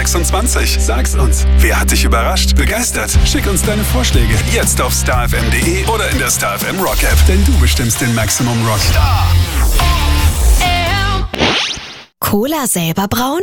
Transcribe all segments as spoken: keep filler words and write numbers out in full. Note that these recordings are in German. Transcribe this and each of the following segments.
sechsundzwanzig. Sag's uns. Wer hat dich überrascht, begeistert? Schick uns deine Vorschläge jetzt auf star f m punkt d e oder in der Star F M Rock App, denn du bestimmst den Maximum Rock. Star. Cola selber brauen?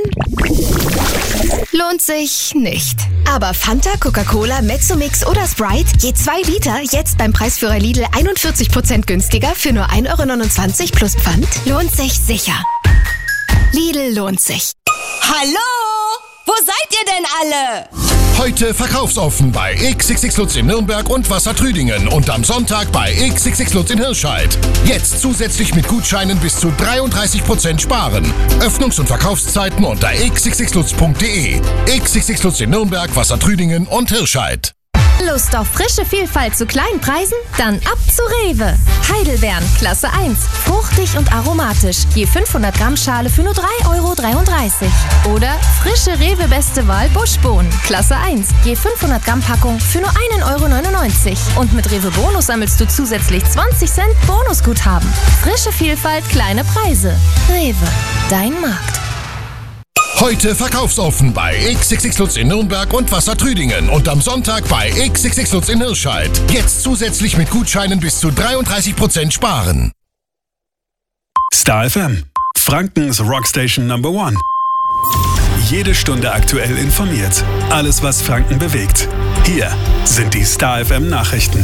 Lohnt sich nicht. Aber Fanta, Coca-Cola, Mezzomix oder Sprite, je zwei Liter, jetzt beim Preisführer Lidl einundvierzig Prozent günstiger für nur ein Euro neunundzwanzig plus Pfand, lohnt sich sicher. Lidl lohnt sich. Hallo? Wo seid ihr denn alle? Heute verkaufsoffen bei X X X Lutz in Nürnberg und Wassertrüdingen und am Sonntag bei X X X Lutz in Hirscheid. Jetzt zusätzlich mit Gutscheinen bis zu dreiunddreißig Prozent sparen. Öffnungs- und Verkaufszeiten unter x x x lutz punkt d e. X X X Lutz in Nürnberg, Wassertrüdingen und Hirscheid. Lust auf frische Vielfalt zu kleinen Preisen? Dann ab zu Rewe. Heidelbeeren, Klasse eins. Fruchtig und aromatisch. Je fünfhundert Gramm Schale für nur drei Euro dreiunddreißig. Oder frische Rewe Beste Wahl Buschbohnen, Klasse eins. Je fünfhundert Gramm Packung für nur ein Euro neunundneunzig. Und mit Rewe Bonus sammelst du zusätzlich zwanzig Cent Bonusguthaben. Frische Vielfalt, kleine Preise. Rewe, dein Markt. Heute verkaufsoffen bei X X X Lutz in Nürnberg und Wassertrüdingen und am Sonntag bei X X X Lutz in Hirscheid. Jetzt zusätzlich mit Gutscheinen bis zu dreiunddreißig Prozent sparen. Star F M, Frankens Rockstation Number One. Jede Stunde aktuell informiert. Alles, was Franken bewegt. Hier sind die Star F M Nachrichten.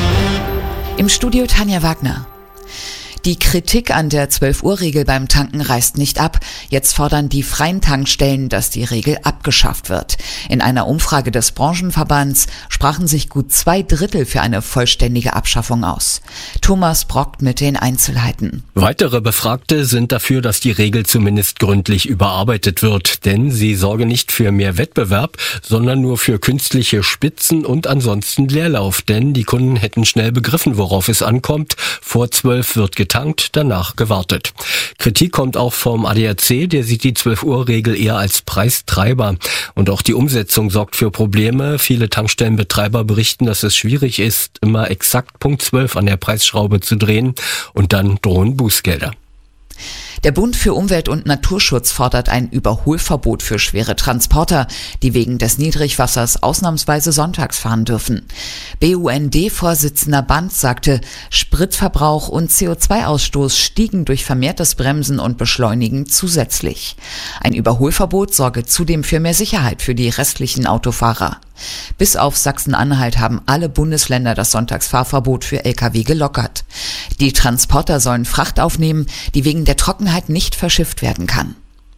Im Studio Tanja Wagner. Die Kritik an der zwölf-Uhr-Regel beim Tanken reißt nicht ab. Jetzt fordern die freien Tankstellen, dass die Regel abgeschafft wird. In einer Umfrage des Branchenverbands sprachen sich gut zwei Drittel für eine vollständige Abschaffung aus. Thomas Brockt mit den Einzelheiten. Weitere Befragte sind dafür, dass die Regel zumindest gründlich überarbeitet wird, denn sie sorge nicht für mehr Wettbewerb, sondern nur für künstliche Spitzen und ansonsten Leerlauf, denn die Kunden hätten schnell begriffen, worauf es ankommt. Vor zwölf wird getankt. Danach gewartet. Kritik kommt auch vom A D A C, der sieht die zwölf-Uhr-Regel eher als Preistreiber. Und auch die Umsetzung sorgt für Probleme. Viele Tankstellenbetreiber berichten, dass es schwierig ist, immer exakt Punkt zwölf an der Preisschraube zu drehen und dann drohen Bußgelder. Der Bund für Umwelt und Naturschutz fordert ein Überholverbot für schwere Transporter, die wegen des Niedrigwassers ausnahmsweise sonntags fahren dürfen. B U N D-Vorsitzender Banz sagte, Spritverbrauch und C O zwei Ausstoß stiegen durch vermehrtes Bremsen und Beschleunigen zusätzlich. Ein Überholverbot sorge zudem für mehr Sicherheit für die restlichen Autofahrer. Bis auf Sachsen-Anhalt haben alle Bundesländer das Sonntagsfahrverbot für L K W gelockert. Die Transporter sollen Fracht aufnehmen, die wegen der Trockenheit nicht verschifft werden kann.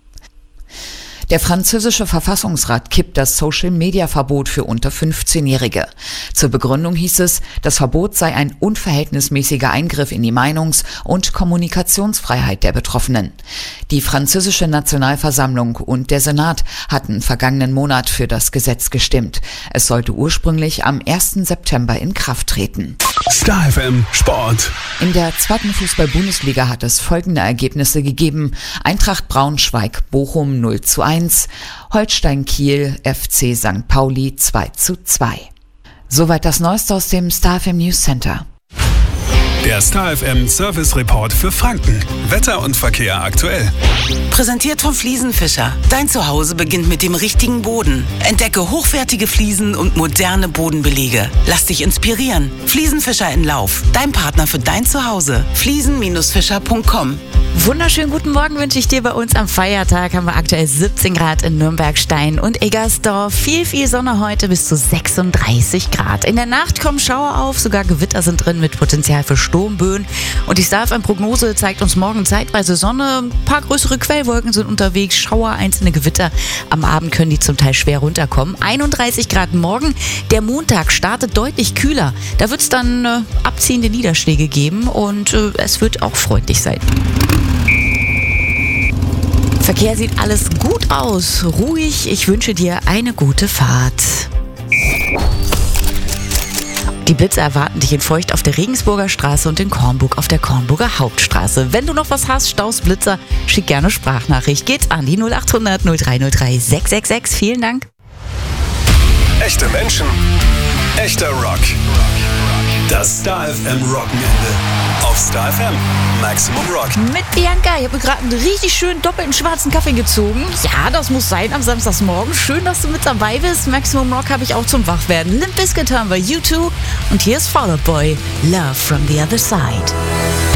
Der französische Verfassungsrat kippt das Social-Media-Verbot für unter fünfzehnjährige. Zur Begründung hieß es, das Verbot sei ein unverhältnismäßiger Eingriff in die Meinungs- und Kommunikationsfreiheit der Betroffenen. Die französische Nationalversammlung und der Senat hatten vergangenen Monat für das Gesetz gestimmt. Es sollte ursprünglich am ersten September in Kraft treten. Star F M Sport. In der zweiten Fußball-Bundesliga hat es folgende Ergebnisse gegeben. Eintracht Braunschweig, Bochum null zu eins, Holstein Kiel, F C Sankt Pauli zwei zu zwei. Soweit das Neueste aus dem Star F M News Center. Der Star F M Service Report für Franken. Wetter und Verkehr aktuell. Präsentiert vom Fliesenfischer. Dein Zuhause beginnt mit dem richtigen Boden. Entdecke hochwertige Fliesen und moderne Bodenbelege. Lass dich inspirieren. Fliesenfischer in Lauf. Dein Partner für dein Zuhause. fliesen Fischer punkt com. Wunderschönen guten Morgen wünsche ich dir. Bei uns am Feiertag haben wir aktuell siebzehn Grad in Nürnberg, Stein und Eggersdorf. Viel, viel Sonne heute, bis zu sechsunddreißig Grad. In der Nacht kommen Schauer auf, sogar Gewitter sind drin mit Potenzial für Sturmböen. Und die Star F M-Prognose zeigt uns morgen zeitweise Sonne. Ein paar größere Quellwolken sind unterwegs, Schauer, einzelne Gewitter. Am Abend können die zum Teil schwer runterkommen. einunddreißig Grad morgen. Der Montag startet deutlich kühler. Da wird es dann äh, abziehende Niederschläge geben und äh, es wird auch freundlich sein. Verkehr sieht alles gut aus, ruhig. Ich wünsche dir eine gute Fahrt. Die Blitze erwarten dich in Feucht auf der Regensburger Straße und in Kornburg auf der Kornburger Hauptstraße. Wenn du noch was hast, Staus, Blitzer, schick gerne Sprachnachricht. Geht an die null acht hundert null drei null drei sechs sechs sechs. Vielen Dank. Echte Menschen. Echter Rock. Das Star F M Rockenende. Auf Star F M Maximum Rock. Mit Bianca. Ich habe gerade einen richtig schönen doppelten schwarzen Kaffee gezogen. Ja, das muss sein am Samstagsmorgen. Schön, dass du mit dabei bist. Maximum Rock habe ich auch zum Wachwerden. Limp Bizkit haben wir U zwei. Und hier ist Fall Out Boy. Love from the Other Side.